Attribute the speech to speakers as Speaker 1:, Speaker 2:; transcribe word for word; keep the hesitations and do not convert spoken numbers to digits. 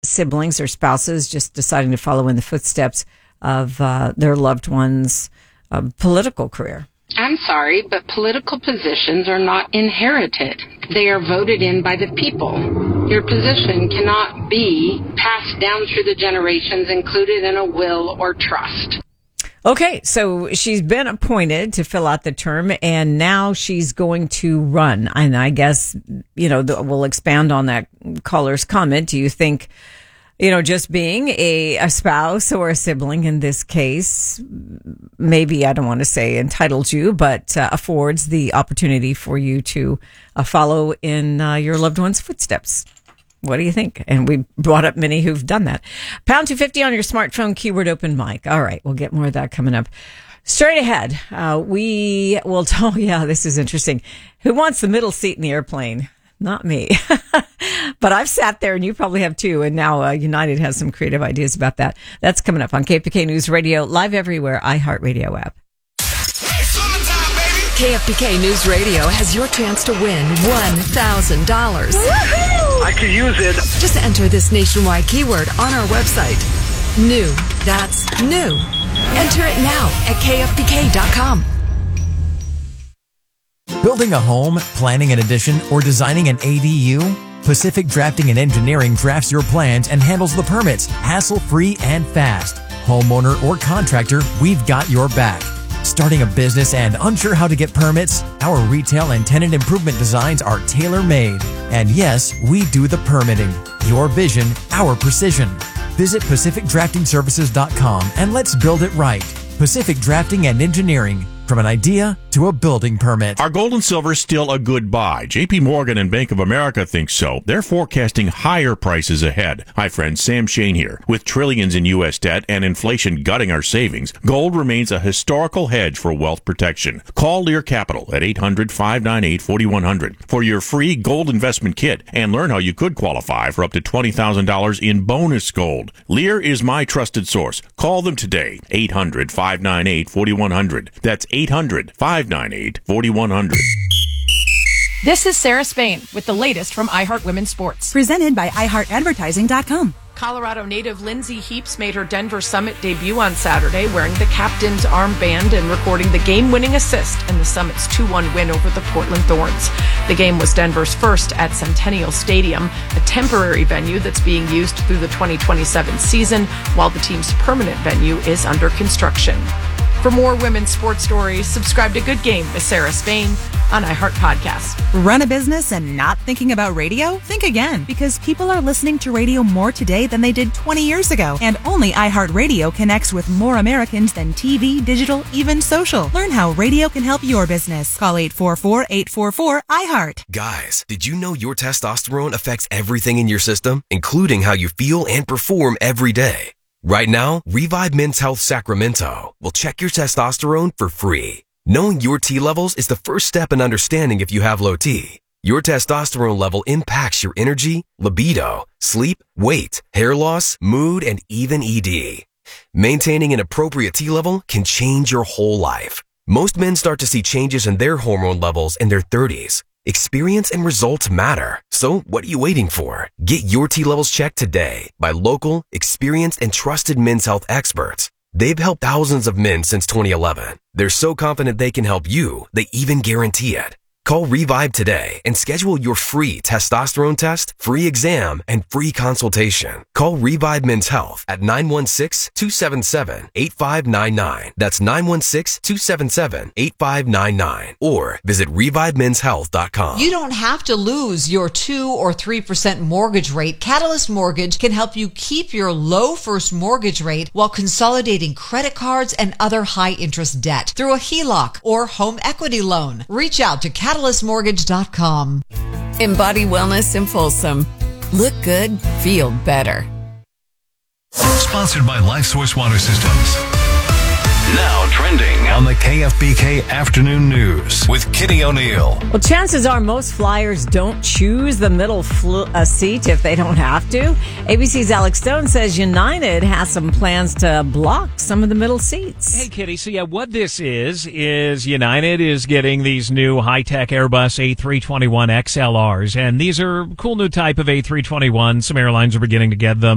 Speaker 1: siblings or spouses just deciding to follow in the footsteps of uh, their loved one's uh, political career.
Speaker 2: I'm sorry, but political positions are not inherited. They are voted in by the people. Your position cannot be passed down through the generations, included in a will or trust.
Speaker 1: Okay, so she's been appointed to fill out the term, and now she's going to run. And I guess, you know, we'll expand on that caller's comment. Do you think, you know, just being a, a spouse or a sibling in this case, maybe, I don't want to say entitles you, but uh, affords the opportunity for you to uh, follow in uh, your loved one's footsteps? What do you think? And we brought up many who've done that. Pound two fifty on your smartphone, keyword open mic. All right, we'll get more of that coming up. Straight ahead, uh, we will tell, yeah, this is interesting. Who wants the middle seat in the airplane? Not me. But I've sat there, and you probably have too, and now uh, United has some creative ideas about that. That's coming up on K F B K News Radio, live everywhere, iHeartRadio app.
Speaker 3: K F B K News Radio has your chance to win one thousand dollars.
Speaker 4: I could use it.
Speaker 3: Just enter this nationwide keyword on our website. New. That's new. Enter it now at K F B K dot com.
Speaker 5: Building a home, planning an addition, or designing an A D U? Pacific Drafting and Engineering drafts your plans and handles the permits, hassle-free and fast. Homeowner or contractor, we've got your back. Starting a business and unsure how to get permits? Our retail and tenant improvement designs are tailor-made. And yes, we do the permitting. Your vision, our precision. Visit Pacific Drafting Services dot com and let's build it right. Pacific Drafting and Engineering. From an idea to a building permit.
Speaker 6: Are gold and silver still a good buy? J P Morgan and Bank of America think so. They're forecasting higher prices ahead. Hi friends, Sam Shane here. With trillions in U S debt and inflation gutting our savings, gold remains a historical hedge for wealth protection. Call Lear Capital at eight hundred, five nine eight, four one zero zero for your free gold investment kit and learn how you could qualify for up to twenty thousand dollars in bonus gold. Lear is my trusted source. Call them today. eight hundred, five nine eight, four one zero zero. That's eight hundred, five nine eight, four one zero zero.
Speaker 7: This is Sarah Spain with the latest from iHeart Women's Sports.
Speaker 8: Presented by i heart advertising dot com.
Speaker 7: Colorado native Lindsay Heaps made her Denver Summit debut on Saturday wearing the captain's armband and recording the game-winning assist in the Summit's two one win over the Portland Thorns. The game was Denver's first at Centennial Stadium, a temporary venue that's being used through the twenty twenty-seven season, while the team's permanent venue is under construction. For more women's sports stories, subscribe to Good Game with Sarah Spain on iHeart Podcasts.
Speaker 8: Run a business and not thinking about radio? Think again, because people are listening to radio more today than they did twenty years ago. And only iHeartRadio connects with more Americans than T V, digital, even social. Learn how radio can help your business. Call eight four four, eight four four, iHeart.
Speaker 9: Guys, did you know your testosterone affects everything in your system, including how you feel and perform every day? Right now, Revive Men's Health Sacramento will check your testosterone for free. Knowing your T levels is the first step in understanding if you have low T. Your testosterone level impacts your energy, libido, sleep, weight, hair loss, mood, and even E D. Maintaining an appropriate T level can change your whole life. Most men start to see changes in their hormone levels in their thirties. Experience and results matter. So what are you waiting for? Get your T levels checked today by local, experienced, and trusted men's health experts. They've helped thousands of men since twenty eleven. They're so confident they can help you, they even guarantee it. Call Revive today and schedule your free testosterone test, free exam, and free consultation. Call Revive Men's Health at nine one six, two seven seven, eight five nine nine. That's nine one six, two seven seven, eight five nine nine. Or visit revive men's health dot com.
Speaker 10: You don't have to lose your two or three percent mortgage rate. Catalyst Mortgage can help you keep your low first mortgage rate while consolidating credit cards and other high-interest debt through a H E L O C or home equity loan. Reach out to catalyst mortgage dot com.
Speaker 3: Embody wellness in Folsom. Look good, feel better.
Speaker 11: Sponsored by Life Source Water Systems. Now trending on the K F B K Afternoon News with Kitty O'Neill.
Speaker 1: Well, chances are most flyers don't choose the middle fl- uh, seat if they don't have to. A B C's Alex Stone says United has some plans to block some of the middle seats.
Speaker 12: Hey, Kitty. So, yeah, what this is, is United is getting these new high-tech Airbus A three twenty-one X L Rs, and these are cool new type of A three twenty-one. Some airlines are beginning to get them.